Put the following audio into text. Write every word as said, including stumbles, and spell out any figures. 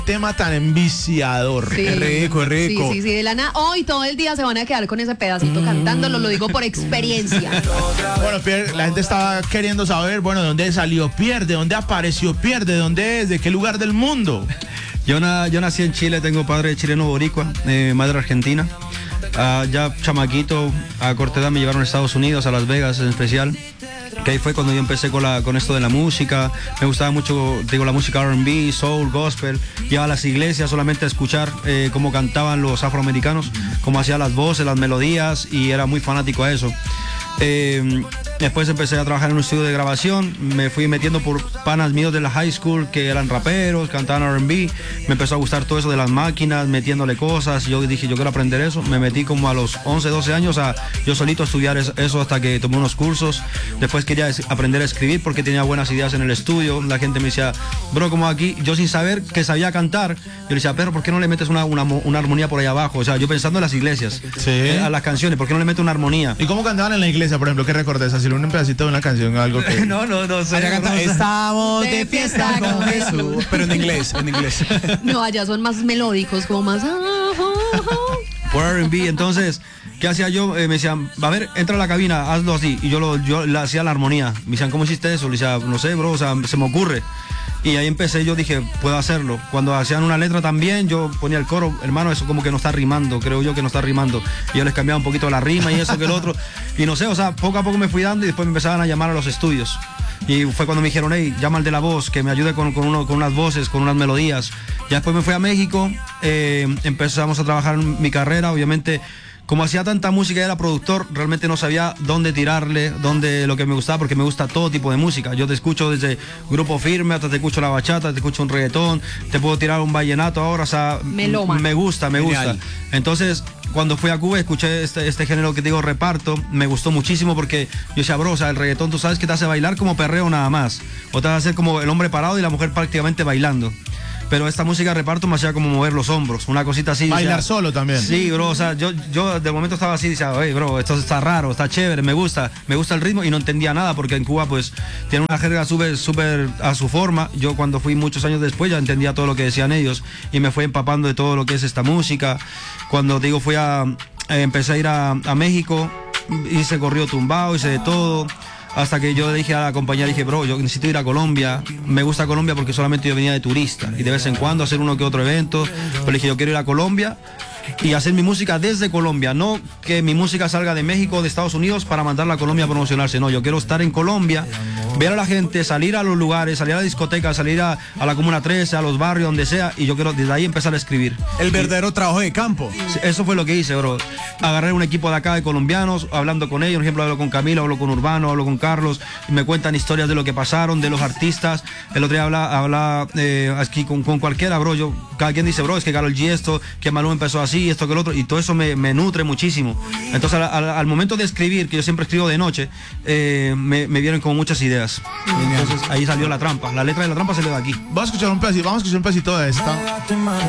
tema tan enviciador. Sí. Es rico, es rico. Sí, sí, sí, de la nada. Hoy todo el día se van a quedar con ese pedacito mm. cantándolo, lo digo por experiencia. Bueno, Pierre, la gente estaba queriendo saber, bueno, ¿de dónde salió Pierre? ¿De dónde apareció Pierre? ¿De dónde es? ¿De qué lugar del mundo? Yo, na, yo nací en Chile, tengo padre chileno boricua, eh, madre argentina. Uh, ya chamaquito, a corta edad me llevaron a Estados Unidos, a Las Vegas en especial. Que ahí fue cuando yo empecé con, la, con esto de la música. Me gustaba mucho, digo, la música R and B, soul, gospel. Iba a las iglesias solamente a escuchar eh, cómo cantaban los afroamericanos, cómo hacían las voces, las melodías, y era muy fanático a eso. Eh, después empecé a trabajar en un estudio de grabación, me fui metiendo por panas míos de la high school que eran raperos, cantaban R and B, me empezó a gustar todo eso de las máquinas, metiéndole cosas, yo dije yo quiero aprender eso, me metí como a los once, doce años a yo solito a estudiar eso hasta que tomé unos cursos, después quería aprender a escribir porque tenía buenas ideas en el estudio, la gente me decía, bro, como aquí, yo sin saber que sabía cantar, yo le decía, pero ¿por qué no le metes una, una, una armonía por ahí abajo? O sea, yo pensando en las iglesias, sí. eh, a las canciones, ¿por qué no le metes una armonía? ¿Y cómo cantaban en la iglesia, por ejemplo? ¿Qué recordes? Así un pedacito de una canción, algo que... no, no, no sé. Canta, estamos de, de fiesta fiesta con Jesús. Pero en inglés, en inglés. No, allá son más melódicos, como más... Por R and B, entonces, ¿qué hacía yo? Eh, me decían, a ver, entra a la cabina, hazlo así. Y yo, lo, yo le hacía la armonía. Me decían, ¿cómo hiciste eso? Le decía, no sé, bro, o sea, se me ocurre. Y ahí empecé, yo dije, puedo hacerlo. Cuando hacían una letra también, yo ponía el coro, hermano, eso como que no está rimando, creo yo que no está rimando. Y yo les cambiaba un poquito la rima y eso que el otro. Y no sé, o sea, poco a poco me fui dando y después me empezaban a llamar a los estudios. Y fue cuando me dijeron, hey, llama al de la voz, que me ayude con, con, uno, con unas voces, con unas melodías. Ya después me fui a México, eh, empezamos a trabajar en mi carrera, obviamente. Como hacía tanta música y era productor, realmente no sabía dónde tirarle, dónde lo que me gustaba, porque me gusta todo tipo de música. Yo te escucho desde Grupo Firme hasta te escucho la bachata, te escucho un reggaetón, te puedo tirar un vallenato ahora, o sea, Meloma. me gusta, me Genial. gusta. Entonces, cuando fui a Cuba, escuché este, este género que digo reparto, me gustó muchísimo porque yo decía, bro, o sea, el reggaetón tú sabes que te hace bailar como perreo nada más, o te hace hacer como el hombre parado y la mujer prácticamente bailando. Pero esta música reparto me hacía como mover los hombros, una cosita así. Bailar o sea, solo también. Sí, bro, o sea, yo, yo de momento estaba así, decía, hey, bro, esto está raro, está chévere, me gusta, me gusta el ritmo, y no entendía nada porque en Cuba pues tiene una jerga súper súper a su forma. Yo cuando fui muchos años después ya entendía todo lo que decían ellos y me fui empapando de todo lo que es esta música. Cuando digo fui a, eh, empecé a ir a, a México, hice corrido tumbado, hice de todo. Hasta que yo le dije a la compañía, dije, bro, yo necesito ir a Colombia. Me gusta Colombia porque solamente yo venía de turista y de vez en cuando hacer uno que otro evento. Pero le dije, yo quiero ir a Colombia y hacer mi música desde Colombia, no que mi música salga de México o de Estados Unidos para mandarla a Colombia a promocionarse, no, yo quiero estar en Colombia, ver a la gente, salir a los lugares, salir a la discoteca, salir a, a la Comuna trece, a los barrios, donde sea, y yo quiero desde ahí empezar a escribir. El verdadero trabajo de campo. Eso fue lo que hice, bro. Agarré un equipo de acá de colombianos, hablando con ellos, por ejemplo, hablo con Camilo, hablo con Urbano, hablo con Carlos, y me cuentan historias de lo que pasaron, de los artistas. El otro día habla, habla eh, aquí con, con cualquiera, bro, yo, cada quien dice, bro, es que Karol G esto, que Maluma empezó así, esto que el otro, y todo eso me, me nutre muchísimo. Entonces, al, al, al momento de escribir, que yo siempre escribo de noche, eh, me, me vienen como muchas ideas. Entonces, ahí salió la trampa. La letra de la trampa salió de aquí. Vamos a escuchar un pedacito, vamos a escuchar un pedacito de esta.